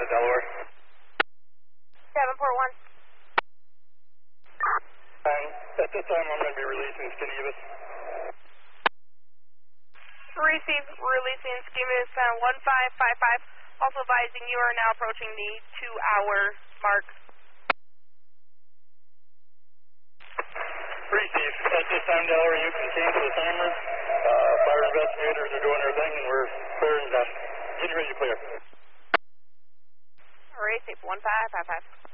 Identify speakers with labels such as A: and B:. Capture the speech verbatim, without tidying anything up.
A: Delaware.
B: Davenport one.
A: Um, at this time, I'm going to be releasing Skinevus.
B: Receive, releasing Skinevus uh, one five five five. Also advising you are now approaching the two-hour mark.
A: Receive. At this time, Delaware, you can cancel the timer. Uh, fire investigators are doing their thing, and we're clear and done. Getting ready to clear.
B: Receive one five five five.